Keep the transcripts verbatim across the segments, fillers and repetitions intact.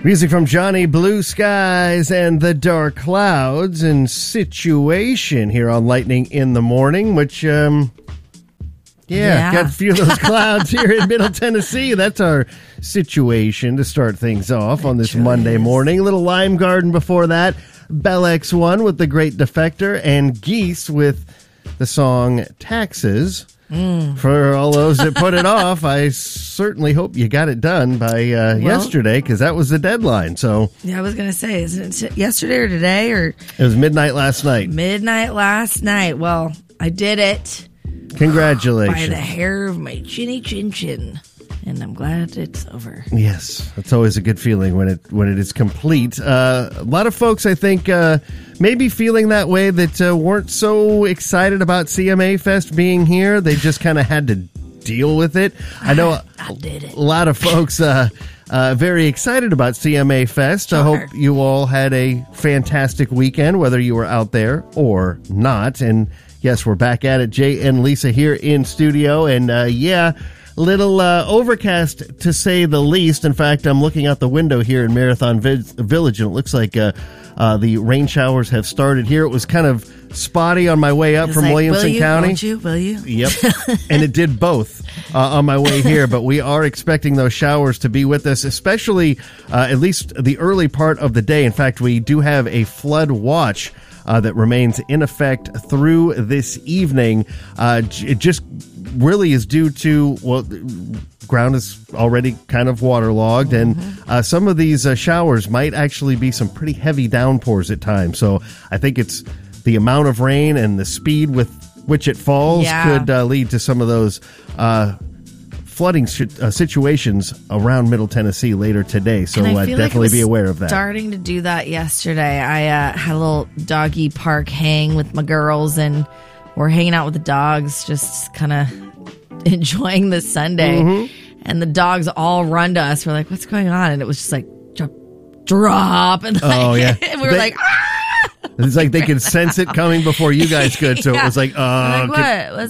Music from Johnny Blue Skies and the Dark Clouds and Situation here on Lightning in the Morning, which, um, yeah, Yeah. got a few of those clouds here in Middle Tennessee. That's our situation to start things off on this Sure Monday is. morning. A little Lime Garden before that. Bell X one with The Great Defector and Geese with the song Taxes. Mm. For all those that put it off, I certainly hope you got it done by uh, yesterday, because that was the deadline. So Yeah, I was going to say, isn't it yesterday or today or it was midnight last night. midnight last night? Well, I did it by Congratulations. the hair of my chinny chin chin. And I'm glad it's over. Yes, it's always a good feeling when it when it is complete. Uh, a lot of folks, I think, uh, may be feeling that way that uh, weren't so excited about C M A Fest being here. They just kind of had to deal with it. I know I did it. a lot of folks uh, uh, very excited about C M A Fest. I Sure. hope you all had a fantastic weekend, whether you were out there or not. And yes, we're back at it. Jay and Lisa here in studio. And uh, yeah, little uh, overcast to say the least. In fact, I'm looking out the window here in Marathon Vi- Village, and it looks like uh, uh, the rain showers have started here. It was kind of spotty on my way up It's from like, Williamson will you, County. Won't you? Will you? Yep. And it did both uh, on my way here, but we are expecting those showers to be with us, especially uh, at least the early part of the day. In fact, we do have a flood watch uh, that remains in effect through this evening. Uh, j- it just really is due to, well, ground is already kind of waterlogged, and uh, some of these uh, showers might actually be some pretty heavy downpours at times. So I think it's the amount of rain and the speed with which it falls Yeah. could uh, lead to some of those uh, flooding sh- uh, situations around Middle Tennessee later today. So And I uh, feel like it definitely was be aware of that. Starting to do that yesterday. I uh, had a little doggy park hang with my girls, and we're hanging out with the dogs, just kind of enjoying the Sunday. Mm-hmm. And the dogs all run to us. We're like, "What's going on?" And it was just like drop, drop, and like, Oh, yeah. and we were They- like, "Ah!" It's like they could sense it coming before you guys could. So it Yeah. was like, uh, Like, could- what? What's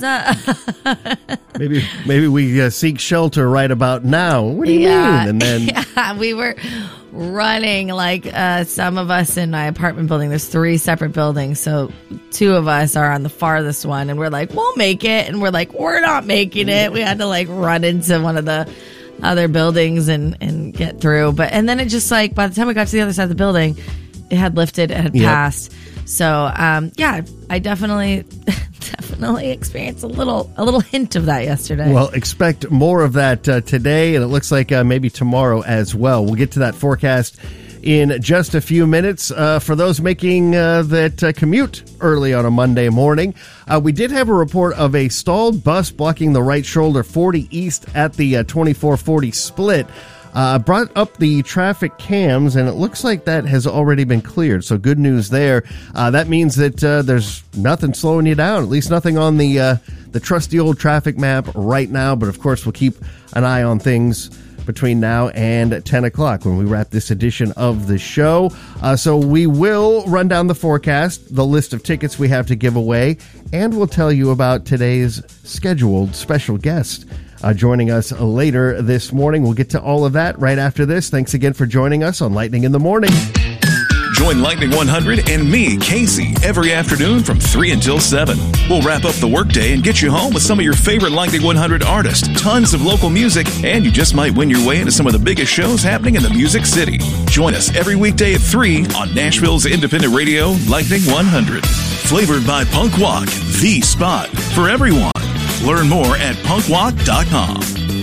that? maybe maybe we uh, seek shelter right about now. What do you Yeah. mean? And then Yeah, we were running like uh, some of us in my apartment building. There's three separate buildings, so two of us are on the farthest one, and we're like, we'll make it, and we're like, we're not making it. We had to like run into one of the other buildings and and get through. But and then it just like by the time we got to the other side of the building, it had lifted, it had Yep. passed. So um, yeah, I definitely definitely experienced a little a little hint of that yesterday. Well, expect more of that uh, today, and it looks like uh, maybe tomorrow as well. We'll get to that forecast in just a few minutes. Uh, for those making uh, that uh, commute early on a Monday morning, uh, we did have a report of a stalled bus blocking the right shoulder forty east at the uh, twenty-four forty split. Uh, brought up the traffic cams, and it looks like that has already been cleared. So good news there. Uh, that means that uh, there's nothing slowing you down, at least nothing on the uh, the trusty old traffic map right now. But of course, we'll keep an eye on things between now and ten o'clock when we wrap this edition of the show. Uh, so we will run down the forecast, the list of tickets we have to give away, and we'll tell you about today's scheduled special guest. Uh, joining us later this morning. We'll get to all of that right after this. Thanks again for joining us on Lightning in the Morning. Join Lightning one hundred and me, Casey, every afternoon from three until seven. We'll wrap up the workday and get you home with some of your favorite Lightning one hundred artists, tons of local music, and you just might win your way into some of the biggest shows happening in the Music City. Join us every weekday at three on Nashville's independent radio, Lightning one hundred. Flavored by Punk Walk, the spot for everyone. Learn more at punk walk dot com.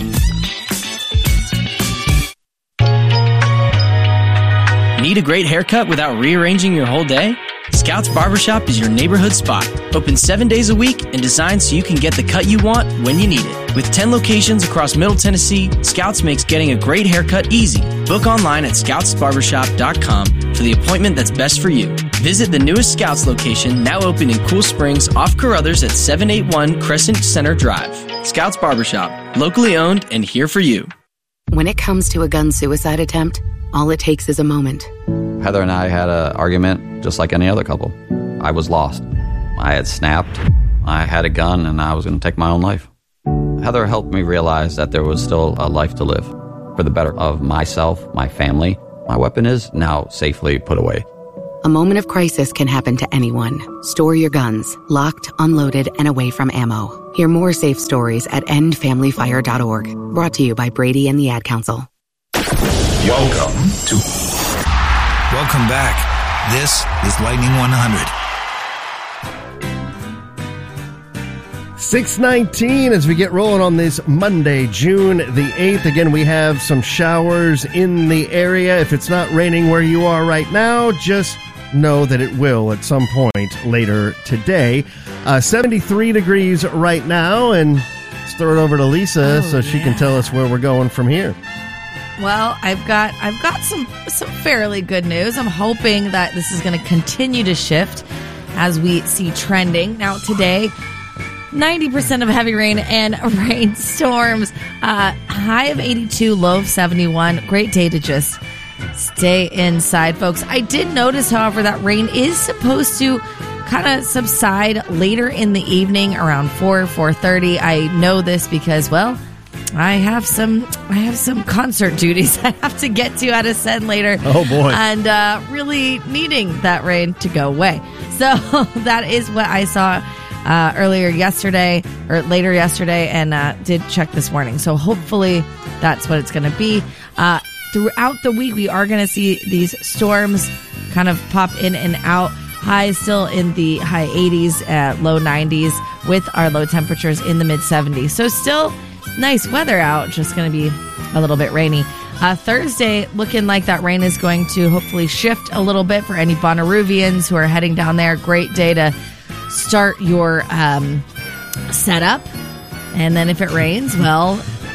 Need a great haircut without rearranging your whole day? Scouts Barbershop is your neighborhood spot. Open seven days a week and designed so you can get the cut you want when you need it. With ten locations across Middle Tennessee, Scouts makes getting a great haircut easy. Book online at scouts barbershop dot com for the appointment that's best for you. Visit the newest Scouts location, now open in Cool Springs off Carruthers at seven eighty-one Crescent Center Drive. Scouts Barbershop, locally owned and here for you. When it comes to a gun suicide attempt, all it takes is a moment. Heather and I had an argument just like any other couple. I was lost. I had snapped. I had a gun and I was going to take my own life. Heather helped me realize that there was still a life to live for the better of myself, my family, My weapon is now safely put away. A moment of crisis can happen to anyone. Store your guns, locked, unloaded, and away from ammo. Hear more safe stories at end family fire dot org. Brought to you by Brady and the Ad Council. Welcome to... Welcome back. This is Lightning one hundred. six nineteen as we get rolling on this Monday, June the eighth. Again, we have some showers in the area. If it's not raining where you are right now, just know that it will at some point later today. Uh, seventy-three degrees right now, and let's throw it over to Lisa Oh, so she yeah. can tell us where we're going from here. Well, I've got I've got some some fairly good news. I'm hoping that this is going to continue to shift as we see trending. Now today, ninety percent of heavy rain and rainstorms. Uh, high of eighty-two, low of seventy-one. Great day to just stay inside, folks. I did notice, however, that rain is supposed to kind of subside later in the evening around four, four thirty. I know this because, well, I have some I have some concert duties I have to get to at Ascend later. Oh, boy. And uh, really needing that rain to go away. So that is what I saw uh, earlier yesterday or later yesterday and uh, did check this morning. So hopefully that's what it's going to be. Uh, throughout the week, we are going to see these storms kind of pop in and out. Highs still in the high eighties, uh, low nineties with our low temperatures in the mid seventies. So still nice weather out, just going to be a little bit rainy. Uh, Thursday, looking like that rain is going to hopefully shift a little bit for any Bonnaroovians who are heading down there. Great day to start your um, setup. And then if it rains, well,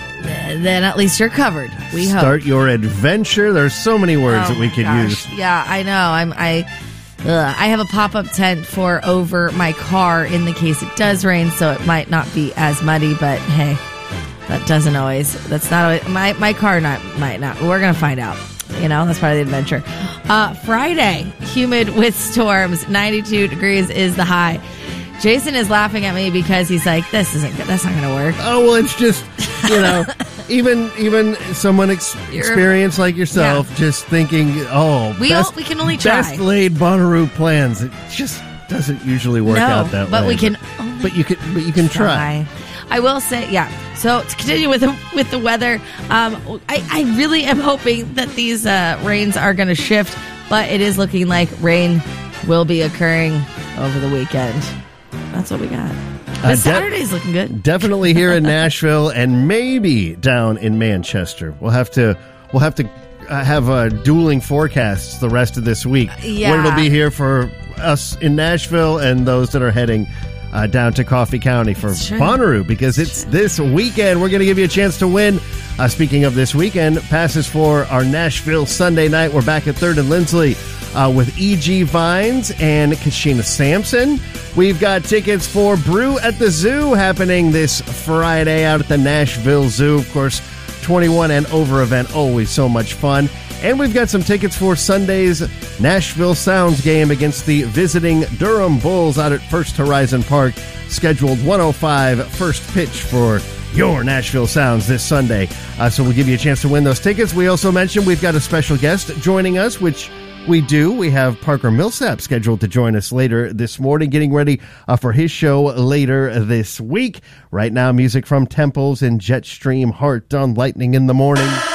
then at least you're covered. We hope. Start your adventure. There's so many words Oh that we my could gosh. use. Yeah, I know. I'm I ugh, I have a pop-up tent for over my car in the case it does rain, so it might not be as muddy, but hey, that doesn't always that's not always my my car not might not. We're going to find out. You know, that's part of the adventure. Uh, Friday, humid with storms. ninety-two degrees is the high. Jason is laughing at me because he's like, this isn't good. That's not going to work. Oh, well, it's just, you know, even even someone ex- You're- experienced like yourself Yeah. just thinking, oh, We best, all- we can only try. best laid Bonnaroo plans. It just doesn't usually work no, out that but way. we can only But you can, but you can try. try. I will say, yeah. So to continue with the, with the weather, um, I, I really am hoping that these uh, rains are going to shift, but it is looking like rain will be occurring over the weekend. That's what we got. But Uh, de- Saturday's looking good. Definitely here in Nashville, and maybe down in Manchester. We'll have to we'll have to uh, have uh, dueling forecasts the rest of this week. Yeah. When it'll be here for us in Nashville and those that are heading uh, down to Coffee County for That's true. Bonnaroo, because it's this weekend. We're going to give you a chance to win. Uh, speaking of this weekend, passes for our Nashville Sunday night. We're back at third and Lindsley uh, with E G Vines and Kashina Sampson. We've got tickets for Brew at the Zoo happening this Friday out at the Nashville Zoo. Of course, twenty-one and over event, always so much fun. And we've got some tickets for Sunday's Nashville Sounds game against the visiting Durham Bulls out at First Horizon Park. Scheduled one oh five first pitch for your Nashville Sounds this Sunday. Uh, so we'll give you a chance to win those tickets. We also mentioned we've got a special guest joining us, which we do. We have Parker Millsap scheduled to join us later this morning, getting ready uh, for his show later this week. Right now, music from Temples and Jetstream Heart on Lightning in the Morning.